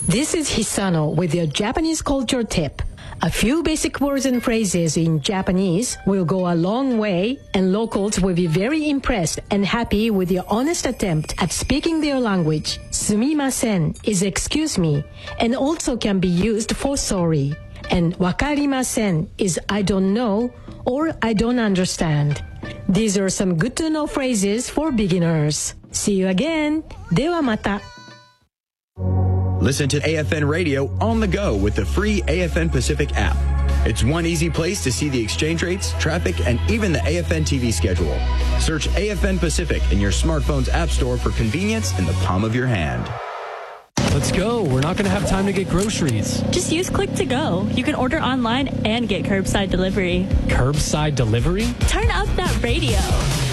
This is Hisano with your Japanese culture tip. A few basic words and phrases in Japanese will go a long way, and locals will be very impressed and happy with your honest attempt at speaking their language. Sumimasen is excuse me, and also can be used for sorry. And wakarimasen is I don't know or I don't understand. These are some good to know phrases for beginners. See you again. ではまた. Listen to AFN Radio on the go with the free AFN Pacific app. It's one easy place to see the exchange rates, traffic, and even the AFN TV schedule. Search AFN Pacific in your smartphone's app store for convenience in the palm of your hand. Let's go. We're not going to have time to get groceries. Just use Click to Go. You can order online and get curbside delivery. Curbside delivery? Turn up that radio.